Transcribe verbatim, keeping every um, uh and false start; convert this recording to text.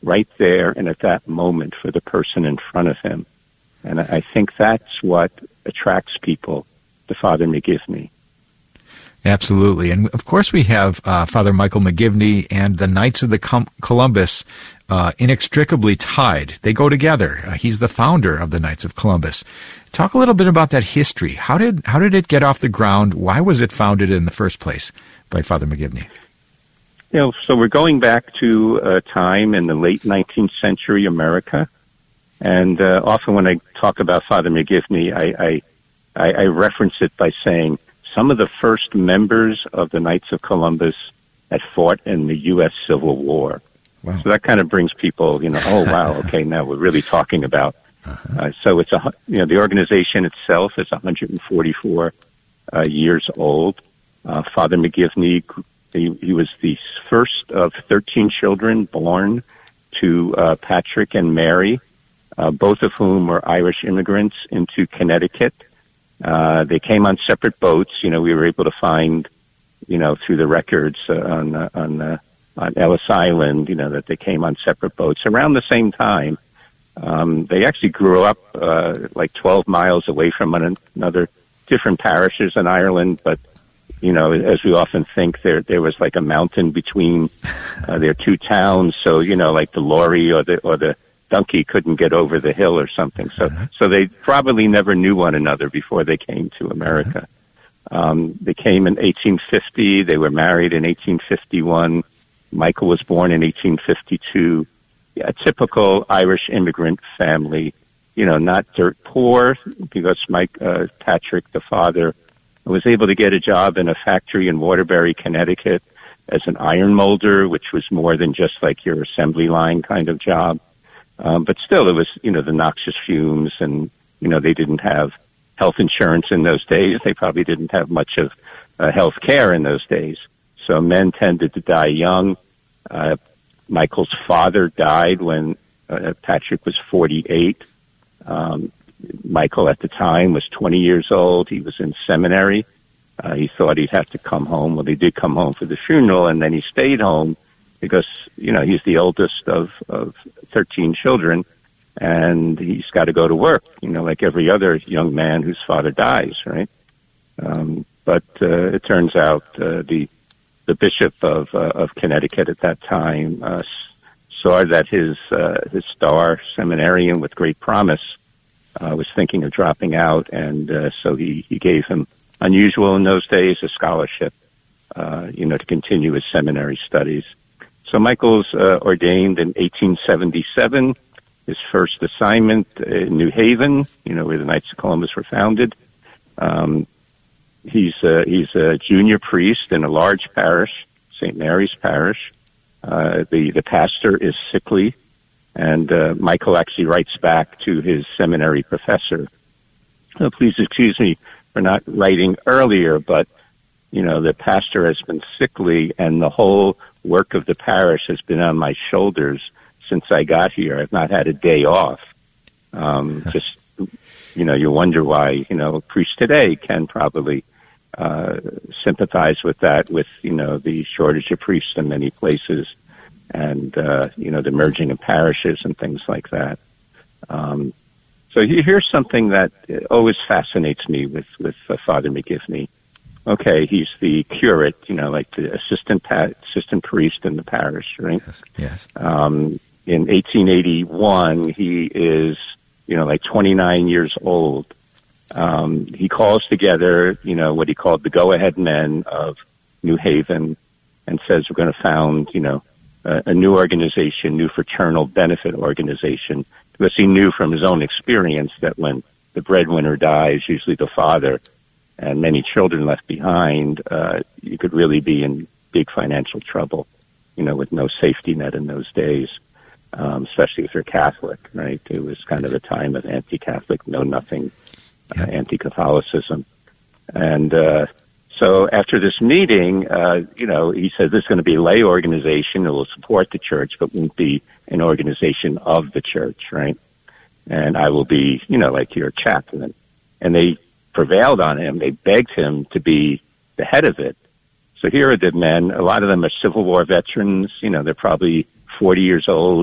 right there and at that moment for the person in front of him. And I think that's what attracts people to Father McGivney. Absolutely. And of course we have uh, Father Michael McGivney and the Knights of the Com- Columbus uh, inextricably tied. They go together. Uh, he's the founder of the Knights of Columbus. Talk a little bit about that history. How did how did it get off the ground? Why was it founded in the first place by Father McGivney? You know, so we're going back to a time in the late nineteenth century America. And uh, often when I talk about Father McGivney, I, I, I reference it by saying some of the first members of the Knights of Columbus had fought in the U S Civil War. Wow. So that kind of brings people, you know, oh, wow, okay, now we're really talking about. Uh-huh. Uh, so it's a, you know, the organization itself is one hundred forty-four uh, years old. Uh, Father McGivney, he, he was the first of thirteen children born to uh, Patrick and Mary, uh, both of whom were Irish immigrants into Connecticut. Uh, they came on separate boats. You know, we were able to find, you know, through the records uh, on uh, on uh, on Ellis Island, you know, that they came on separate boats around the same time. Um, they actually grew up uh, like twelve miles away from one another, different parishes in Ireland. But you know, as we often think, there there was like a mountain between uh, their two towns. So you know, like the lorry or the or the donkey couldn't get over the hill or something. So, uh-huh. so they probably never knew one another before they came to America. Uh-huh. Um, they came in eighteen fifty. They were married in eighteen fifty-one. Michael was born in eighteen fifty-two. Yeah, a typical Irish immigrant family, you know, not dirt poor, because Mike, uh, Patrick, the father, was able to get a job in a factory in Waterbury, Connecticut as an iron molder, which was more than just like your assembly line kind of job. Um, but still, it was, you know, the noxious fumes, and, you know, they didn't have health insurance in those days. They probably didn't have much of uh, health care in those days. So men tended to die young. Uh, Michael's father died when uh, Patrick was forty-eight. Um, Michael at the time was twenty years old. He was in seminary. Uh, he thought he'd have to come home. Well, he did come home for the funeral, and then he stayed home because, you know, he's the oldest of, of thirteen children, and he's got to go to work, you know, like every other young man whose father dies, right? Um, but uh, it turns out uh, the the bishop of uh, of Connecticut at that time uh, saw that his uh, his star seminarian with great promise uh, was thinking of dropping out, and uh, so he, he gave him, unusual in those days, a scholarship, uh, you know, to continue his seminary studies. So Michael's uh, ordained in eighteen seventy-seven. His first assignment in New Haven, you know, where the Knights of Columbus were founded. Um, he's uh, he's a junior priest in a large parish, Saint Mary's Parish. Uh, the the pastor is sickly, and uh, Michael actually writes back to his seminary professor, oh, please excuse me for not writing earlier, but you know, the pastor has been sickly, and the whole work of the parish has been on my shoulders since I got here. I've not had a day off. Um, just, you know, you wonder why, you know, priests today can probably uh, sympathize with that, with, you know, the shortage of priests in many places, and, uh, you know, the merging of parishes and things like that. Um, so here's something that always fascinates me with, with uh, Father McGivney. Okay, he's the curate, you know, like the assistant pa- assistant priest in the parish, right? Yes. Yes. Um, in eighteen eighty-one, he is, you know, like twenty-nine years old. Um, he calls together, you know, what he called the go-ahead men of New Haven, and says we're going to found, you know, a, a new organization, new fraternal benefit organization, because he knew from his own experience that when the breadwinner dies, usually the father, and many children left behind, uh, you could really be in big financial trouble, you know, with no safety net in those days, um, especially if you're Catholic, right? It was kind of a time of anti-Catholic, know-nothing, uh, anti-Catholicism. And uh, so after this meeting, uh, you know, he said this is going to be a lay organization that will support the church, but won't be an organization of the church, right? And I will be, you know, like your chaplain. And they prevailed on him. They begged him to be the head of it. So here are the men. A lot of them are Civil War veterans. You know, they're probably forty years old,